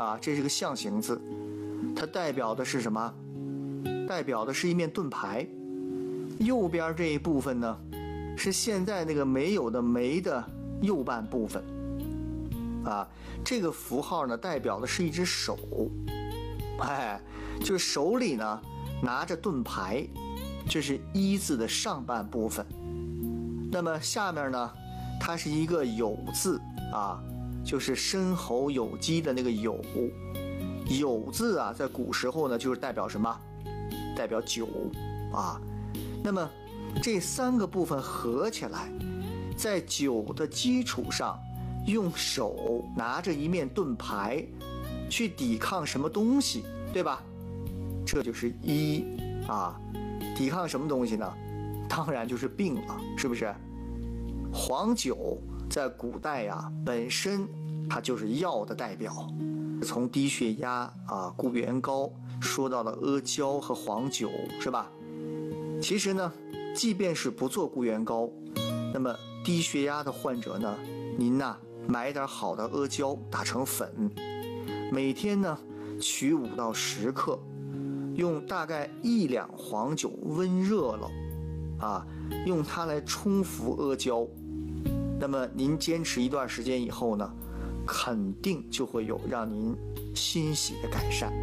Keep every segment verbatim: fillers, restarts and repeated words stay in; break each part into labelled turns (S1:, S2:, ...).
S1: 啊，这是个象形字，它代表的是什么？代表的是一面盾牌。右边这一部分呢，是现在那个没有的没的右半部分啊。这个符号呢，代表的是一只手，哎，就是手里呢拿着盾牌，这是一字的上半部分。那么下面呢，它是一个酉字啊，就是申猴酉鸡的那个酉。酉字啊，在古时候呢，就是代表什么？代表酒啊。那么这三个部分合起来，在酒的基础上，用手拿着一面盾牌去抵抗什么东西，对吧？这就是一啊。抵抗什么东西呢？当然就是病了，是不是？黄酒在古代呀、啊，本身它就是药的代表，从低血压啊、固元膏说到了阿胶和黄酒，是吧？其实呢，即便是不做固元膏，那么低血压的患者呢，您呐买点好的阿胶打成粉，每天呢取五到十克，用大概一两黄酒温热了啊，用它来冲服阿胶。那么您坚持一段时间以后呢，肯定就会有让您欣喜的改善。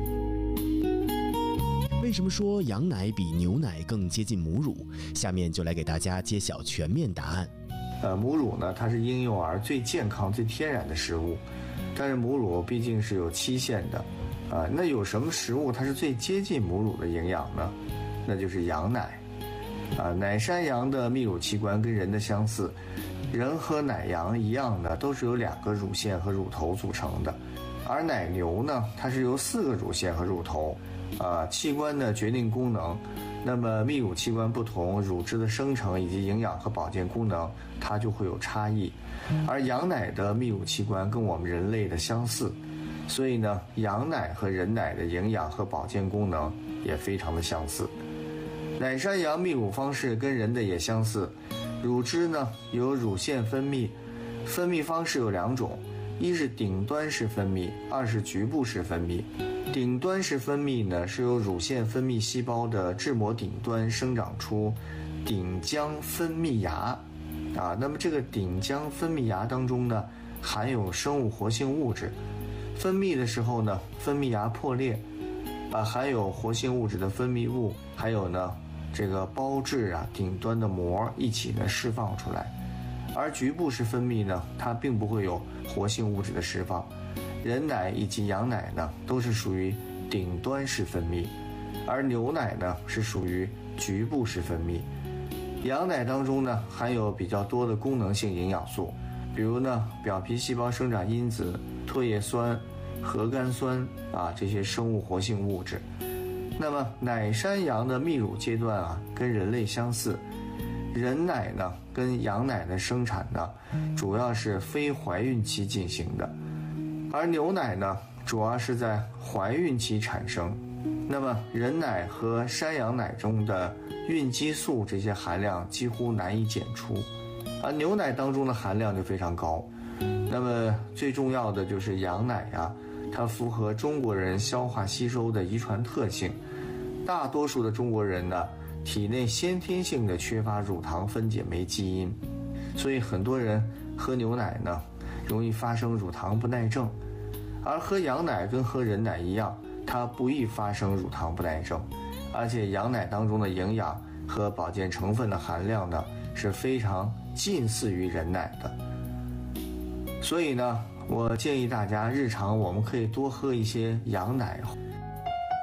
S2: 为什么说羊奶比牛奶更接近母乳？下面就来给大家揭晓全面答案。
S3: 呃，母乳呢，它是婴幼儿最健康、最天然的食物，但是母乳毕竟是有期限的，啊、呃，那有什么食物它是最接近母乳的营养呢？那就是羊奶，啊、呃，奶山羊的泌乳器官跟人的相似，人和奶羊一样的，都是由两个乳腺和乳头组成的，而奶牛呢，它是由四个乳腺和乳头。啊，器官的决定功能，那么泌乳器官不同，乳汁的生成以及营养和保健功能，它就会有差异。而羊奶的泌乳器官跟我们人类的相似，所以呢，羊奶和人奶的营养和保健功能也非常的相似。奶山羊泌乳方式跟人的也相似，乳汁呢由乳腺分泌，分泌方式有两种，一是顶端式分泌，二是局部式分泌。顶端式分泌呢，是由乳腺分泌细胞的质膜顶端生长出顶浆分泌芽啊。那么这个顶浆分泌芽当中呢，含有生物活性物质，分泌的时候呢，分泌芽破裂，把含有活性物质的分泌物，还有呢这个胞质啊顶端的膜一起呢释放出来。而局部式分泌呢，它并不会有活性物质的释放。人奶以及羊奶呢，都是属于顶端式分泌，而牛奶呢是属于局部式分泌。羊奶当中呢含有比较多的功能性营养素，比如呢表皮细胞生长因子、唾液酸、核苷酸啊这些生物活性物质。那么奶山羊的泌乳阶段啊跟人类相似，人奶呢跟羊奶的生产呢主要是非怀孕期进行的。而牛奶呢，主要是在怀孕期产生。那么人奶和山羊奶中的孕激素这些含量几乎难以检出，而牛奶当中的含量就非常高。那么最重要的就是羊奶呀，它符合中国人消化吸收的遗传特性。大多数的中国人呢，体内先天性的缺乏乳糖分解酶基因，所以很多人喝牛奶呢，容易发生乳糖不耐症。而喝羊奶跟喝人奶一样，它不易发生乳糖不耐症，而且羊奶当中的营养和保健成分的含量呢是非常近似于人奶的。所以呢，我建议大家日常我们可以多喝一些羊奶。